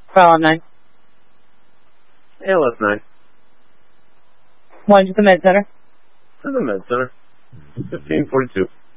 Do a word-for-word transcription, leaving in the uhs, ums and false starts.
File nine. A L S nine. One to the med center. To the med center. fifteen forty-two.